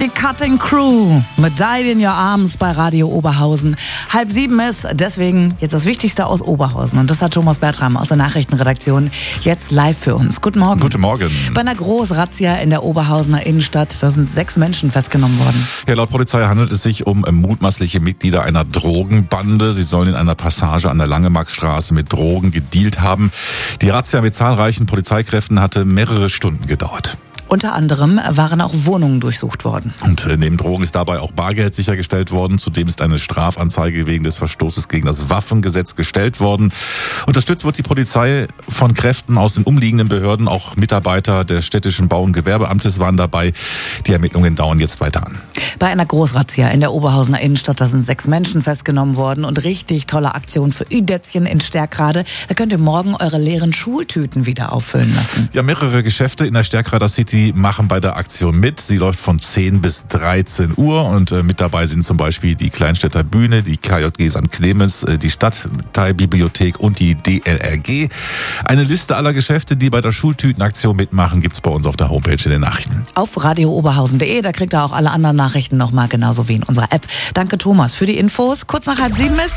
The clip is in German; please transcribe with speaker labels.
Speaker 1: Die Cutting Crew mit Died in Your Arms bei Radio Oberhausen. 6:30 ist deswegen jetzt das Wichtigste aus Oberhausen. Und das hat Thomas Bertram aus der Nachrichtenredaktion jetzt live für uns. Guten Morgen.
Speaker 2: Guten Morgen.
Speaker 1: Bei einer Großrazzia in der Oberhausener Innenstadt, da sind 6 Menschen festgenommen worden.
Speaker 2: Ja, laut Polizei handelt es sich um mutmaßliche Mitglieder einer Drogenbande. Sie sollen in einer Passage an der Langemarkstraße mit Drogen gedealt haben. Die Razzia mit zahlreichen Polizeikräften hatte mehrere Stunden gedauert.
Speaker 1: Unter anderem waren auch Wohnungen durchsucht worden.
Speaker 2: Und neben Drogen ist dabei auch Bargeld sichergestellt worden. Zudem ist eine Strafanzeige wegen des Verstoßes gegen das Waffengesetz gestellt worden. Unterstützt wird die Polizei von Kräften aus den umliegenden Behörden. Auch Mitarbeiter des städtischen Bau- und Gewerbeamtes waren dabei. Die Ermittlungen dauern jetzt weiter an.
Speaker 1: Bei einer Großrazzia in der Oberhausener Innenstadt, da sind 6 Menschen festgenommen worden und richtig tolle Aktion für Ü-Dätzchen in Stärkrade. Da könnt ihr morgen eure leeren Schultüten wieder auffüllen lassen.
Speaker 2: Ja, mehrere Geschäfte in der Stärkrader City machen bei der Aktion mit. Sie läuft von 10 bis 13 Uhr und mit dabei sind zum Beispiel die Kleinstädter Bühne, die KJG St. Clemens, die Stadtteilbibliothek und die DLRG. Eine Liste aller Geschäfte, die bei der Schultütenaktion mitmachen, gibt's bei uns auf der Homepage in den Nachrichten.
Speaker 1: Auf radiooberhausen.de, da kriegt ihr auch alle anderen Nachrichten nochmal genauso wie in unserer App. Danke Thomas für die Infos. Kurz nach 6:30 ist